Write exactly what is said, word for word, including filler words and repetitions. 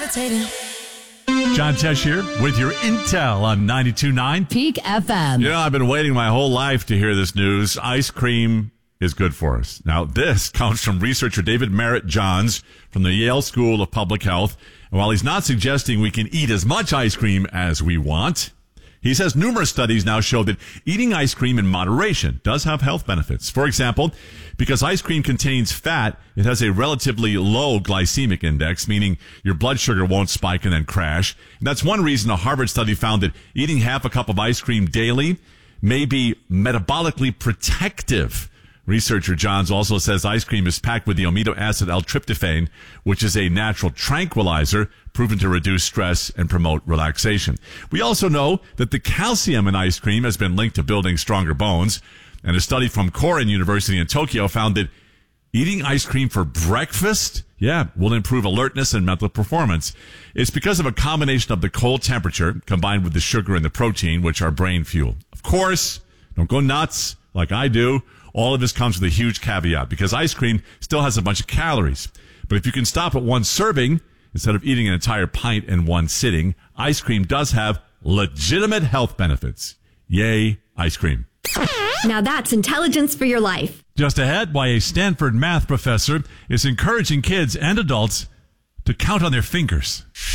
John Tesh here with your intel on ninety-two point nine Peak F M. You know, I've been waiting my whole life to hear this news. Ice cream is good for us. Now, this comes from researcher David Merritt-Johns from the Yale School of Public Health. And while he's not suggesting we can eat as much ice cream as we want, he says numerous studies now show that eating ice cream in moderation does have health benefits. For example, because ice cream contains fat, it has a relatively low glycemic index, meaning your blood sugar won't spike and then crash. And that's one reason a Harvard study found that eating half a cup of ice cream daily may be metabolically protective. Researcher Johns also says ice cream is packed with the amino acid L-tryptophan, which is a natural tranquilizer proven to reduce stress and promote relaxation. We also know that the calcium in ice cream has been linked to building stronger bones. And a study from Koren University in Tokyo found that eating ice cream for breakfast, yeah, will improve alertness and mental performance. It's because of a combination of the cold temperature combined with the sugar and the protein, which are brain fuel. Of course, don't go nuts like I do. All of this comes with a huge caveat because ice cream still has a bunch of calories. But if you can stop at one serving instead of eating an entire pint in one sitting, ice cream does have legitimate health benefits. Yay, ice cream. Now that's intelligence for your life. Just ahead, why a Stanford math professor is encouraging kids and adults to count on their fingers.